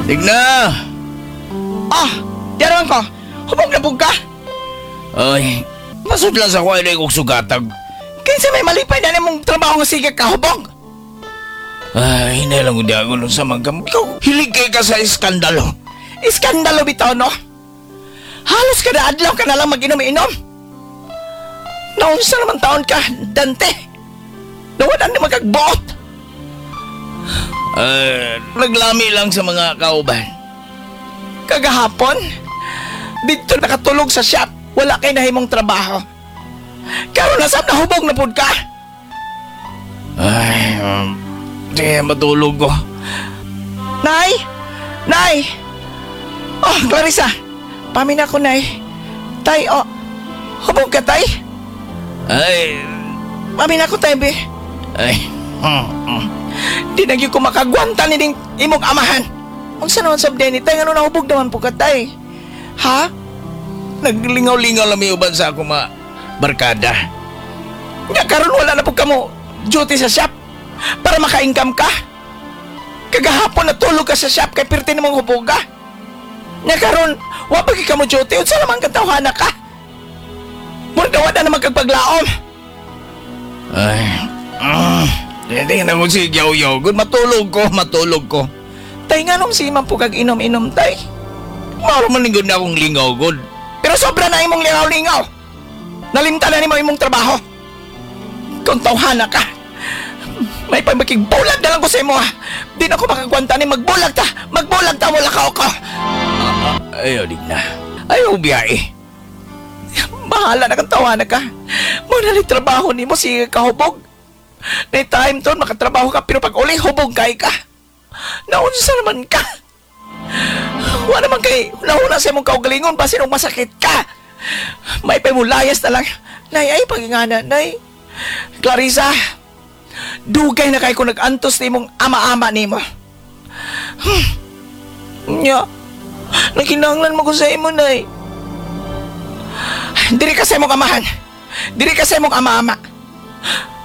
Digna! Ah, diyaran ko. Hubog na bug ka. Ay, masudlan sa ko ay kong sugatag. Kinsa may malipay na mong trabaho nga sige ka, hubog. Ay, hinailang ko di ako nun sa magam. Ikaw, hiligay ka sa iskandalo. Iskandalo bitaw, no? Halos kada adlaw ka na lang mag-inom-inom. Naunsa naman taon ka, Dante. Nawalan na magagbuot. Naglami lang sa mga kauban. Kagahapon, dito nakatulog sa shop. Wala kay nahimong trabaho. Karon nasab na hubog na pud ka. Ay, di matulog ko. Nay! Nay! Oh, Clarissa! Pamin ako, Nay. Tay, oh. Hubog ka, Tay? Ay, Pamin ako, Tay, be. ay, Di na gyud ko makagwanta ni ding imong amahan. Unsa naman sab ni Tay, ano nahubog naman po ka, Tay? Ha? naglingaw-lingaw lang may uban sa akong mga barkada. Nga karon wala na po kamo duty sa shop para maka-income ka. Kagahapon natulog ka sa shop kay pirti namang hubog ka. Nga karon wa pa gyud kamo duty unsa naman katawhana ka? Murag wala na magkagpaglaom. Ay, hindi na ko si Yaw-Yaw. Good, matulog ko. Tay nga nung si man po kag inom-inom, tay. Maro man lingod na akong lingaw, good. Pero sobra na imong lingaw-lingaw. Nalimta na nimo imong trabaho. Kung tawhana ka, may pagmakigbulag na lang ko sa imo ha. Di na ko makagwanta ni magbulag ta. Magbulag ta, wala ka ako. Ayaw, di na. Ayaw, biyahe. Bahala na kang tawhana ka. Muna ni trabaho ni mo, sige kahubog. May time to, makatrabaho ka, pero pag uli, hubog kay ka. Naunsa naman ka. Wala naman kay, nahuna sa imong kaugalingon, basin nung masakit ka. May pamulayas na lang. Nay, ay, pagingana, nay. Clarissa, dugay na kay ko nag-antos ni mong ama-ama ni mo. Nya, nakinanglan mo ko sa imo, nay. Diri ka sa imong amahan. Diri ka sa imong ama-ama.